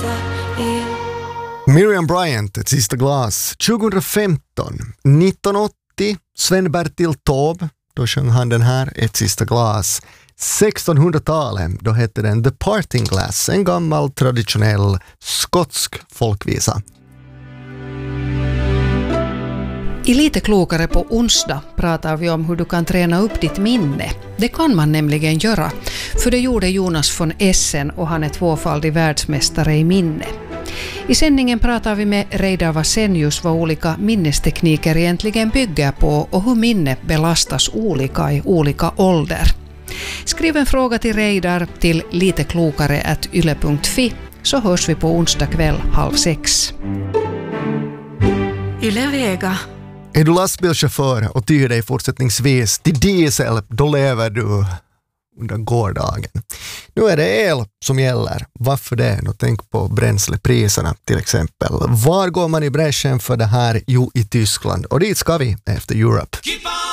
Miriam Bryant, Ett sista glas. 2015, 1980, Sven-Bertil Taube, då sjöng han den här, Ett sista glas. 1600-talet, då hette den The Parting Glass, en gammal traditionell skotsk folkvisa. I Lite klokare på onsdag pratar vi om hur du kan träna upp ditt minne. Det kan man nämligen göra, för det gjorde Jonas von Essen och han är tvåfaldig världsmästare i minne. I sändningen pratar vi med Reidar Vasenius vad olika minnestekniker egentligen bygger på och hur minne belastas olika i olika ålder. Skriv en fråga till Reidar till liteklokare@yle.fi så hörs vi på onsdag kväll 5:30. Yle Vega. Är du lastbilschaufför och tyr dig fortsättningsvis till diesel, då lever du under gårdagen. Nu är det el som gäller. Varför det? Tänk på bränslepriserna till exempel. Var går man i bräschen för det här? Jo, i Tyskland. Och dit ska vi efter Europe.